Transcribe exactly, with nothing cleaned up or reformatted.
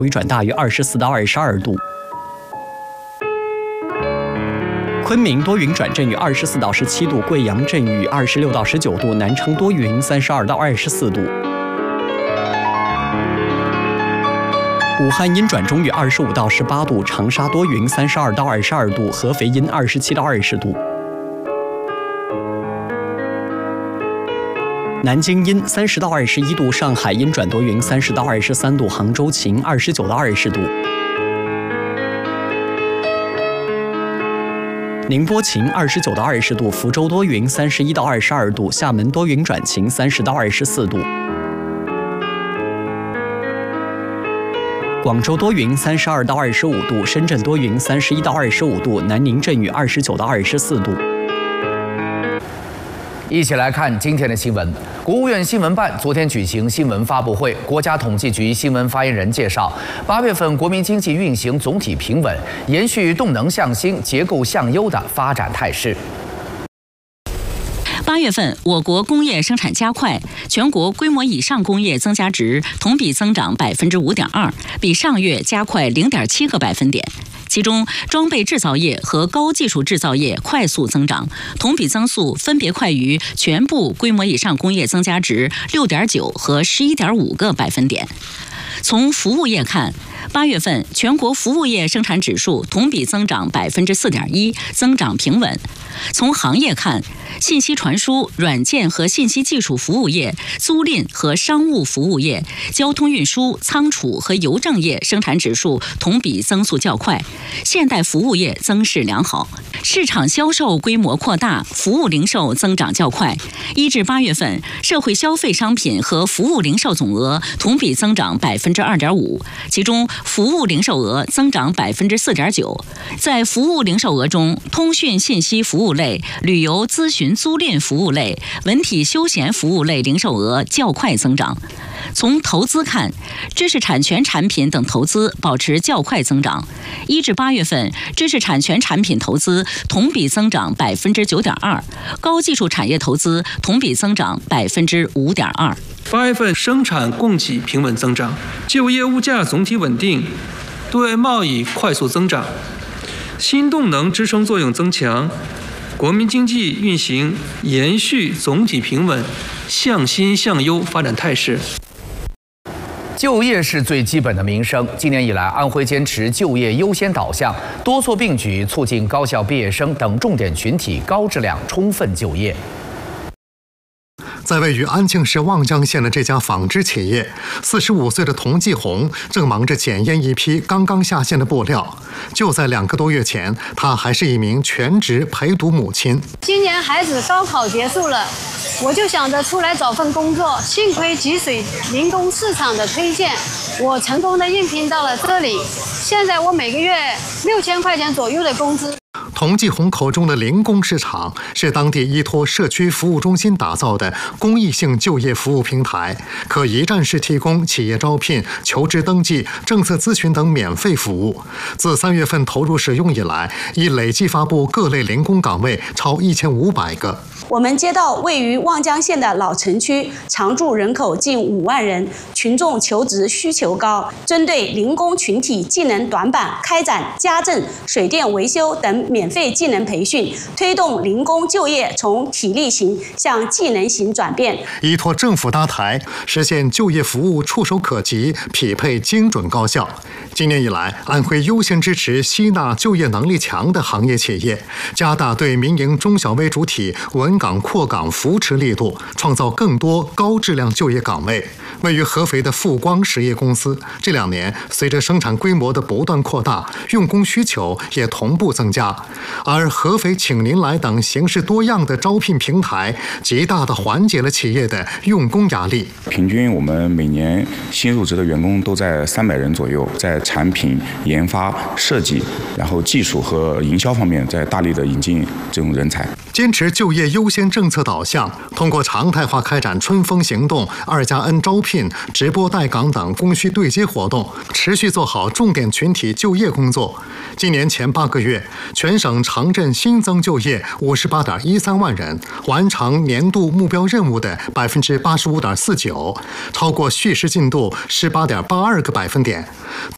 微转大于二十四到二十二度。昆明多云转阵雨二十四到十七度，贵阳阵雨二十六到十九度，南昌多云三十二到二十四度。武汉阴转中雨二十五到十八度，长沙多云三十二到二十二度，合肥阴二十七到二十度。南京阴三十到二十一度，上海阴转多云三十到二十三度，杭州晴二十九到二十度。宁波晴二十九到二十度，福州多云三十一到二十二度，厦门多云转晴三十到二十四度。广州多云三十二到二十五度，深圳多云三十一到二十五度，南宁阵雨二十九到二十四度。 一起来看今天的新闻。国务院新闻办昨天举行新闻发布会，国家统计局新闻发言人介绍，八月份国民经济运行总体平稳，延续动能向新、结构向优的发展态势。 八月份，我国工业生产加快，全国规模以上工业增加值同比增长百分之五点二，比上月加快零点七个百分点。其中，装备制造业和高技术制造业快速增长，同比增速分别快于全部规模以上工业增加值六点九和十一点五个百分点。从服务业看，八月份全国服务业生产指数同比增长百分之四点一，增长平稳。从行业看，信息传输、软件和信息技术服务业、租赁和商务服务业、交通运输、仓储和邮政业生产指数同比增速较快，现代服务业增势良好。市场销售规模扩大，服务零售增长较快。一至八月份，社会消费商品和服务零售总额同比增长百分之二点五，其中服务零售额增长百分之四点九。在服务零售额中，通讯信息服务类、旅游咨询租赁服务类、文体休闲服务类零售额较快增长。从投资看，知识产权产品等投资保持较快增长。一至八月份，知识产权产品投资同比增长百分之九点二，高技术产业投资同比增长百分之五点二。 八月份生产供给平稳增长，就业物价总体稳定，对外贸易快速增长，新动能支撑作用增强，国民经济运行延续总体平稳、向新向优发展态势。 就业是最基本的民生。今年以来，安徽坚持就业优先导向，多措并举，促进高校毕业生等重点群体高质量充分就业。 在位于安庆市望江县的这家纺织企业，四十五岁的童继红正忙着检验一批刚刚下线的布料。就在两个多月前，她还是一名全职陪读母亲。 今年孩子高考结束了，我就想着出来找份工作。幸亏吉水零工市场的推荐，我成功的应聘到了这里。现在我每个月六千块钱左右的工资。 童继红口中的零工市场是当地依托社区服务中心打造的公益性就业服务平台，可一站式提供企业招聘、求职登记、政策咨询等免费服务。自三月份投入使用以来，已累计发布各类零工岗位超一千五百个。 我们接到位于望江县的老城区，常住人口近五万人，群众求职需求高。针对零工群体技能短板，开展家政、水电维修等免费技能培训，推动零工就业从体力型向技能型转变。 依托政府搭台，实现就业服务触手可及、匹配精准高效。今年以来，安徽优先支持吸纳就业能力强的行业企业，加大对民营中小微主体稳岗扩岗扶持力度，创造更多高质量就业岗位。位于合肥的富光实业公司，这两年随着生产规模的不断扩大，用工需求也同步增加。而合肥请您来等形式多样的招聘平台，极大地缓解了企业的用工压力。 平均我们每年新入职的员工都在三百人左右，在产品研发、设计，然后技术和营销方面，在大力的引进这种人才。 坚持就业优先政策导向，通过常态化开展春风行动、二加 N 招聘、直播带岗等供需对接活动，持续做好重点群体就业工作。今年前八个月，全省城镇新增就业五十八点一三万人，完成年度目标任务的百分之八十五点四九，超过叙事进度十八点八二个百分点。